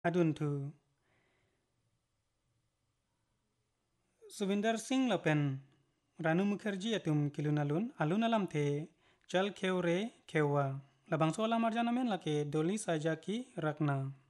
adun thu Subinder Singh lapen Ranu Mukherjee atum kilunalun alun alam the chal kheu re khewa labangso alam arjana men lake doli saja ki rakna